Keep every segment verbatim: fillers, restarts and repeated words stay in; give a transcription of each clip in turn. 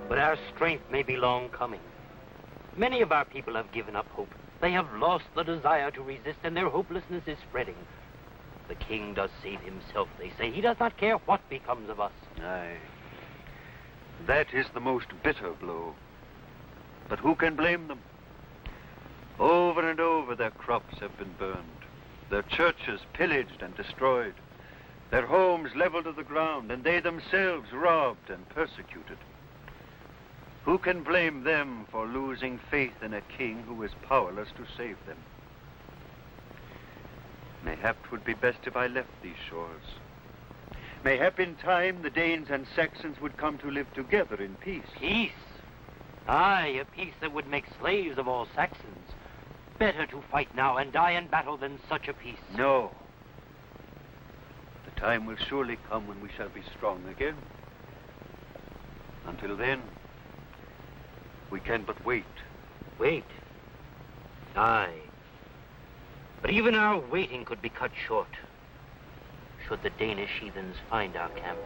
But our strength may be long coming. Many of our people have given up hope. They have lost the desire to resist, and their hopelessness is spreading. The king does save himself, they say. He does not care what becomes of us. Aye. That is the most bitter blow. But who can blame them? Over and over their crops have been burned, their churches pillaged and destroyed, their homes leveled to the ground, and they themselves robbed and persecuted. Who can blame them for losing faith in a king who is powerless to save them? Mayhap 'twould be best if I left these shores. Mayhap in time the Danes and Saxons would come to live together in peace. Peace? Aye, a peace that would make slaves of all Saxons. Better to fight now and die in battle than such a peace. No. The time will surely come when we shall be strong again. Until then, we can but wait. Wait? Aye. But even our waiting could be cut short, should the Danish heathens find our camp.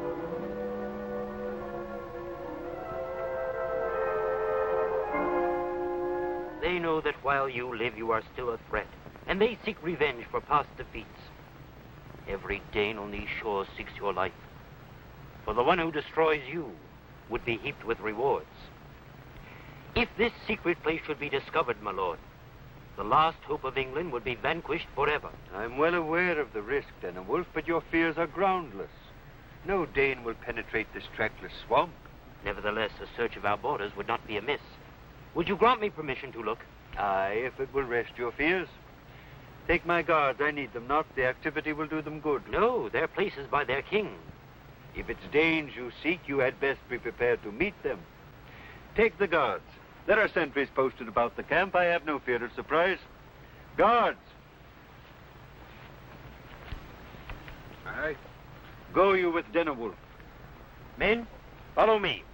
They know that while you live, you are still a threat, and they seek revenge for past defeats. Every Dane on these shores seeks your life, for the one who destroys you would be heaped with rewards. If this secret place should be discovered, my lord, the last hope of England would be vanquished forever. I'm well aware of the risk, Denewulf, but your fears are groundless. No Dane will penetrate this trackless swamp. Nevertheless, a search of our borders would not be amiss. Would you grant me permission to look? Aye, if it will rest your fears. Take my guards, I need them not. The activity will do them good. No, their place is by their king. If it's Danes you seek, you had best be prepared to meet them. Take the guards. There are sentries posted about the camp. I have no fear of surprise. Guards! Aye. Go you with Denewulf. Men, follow me.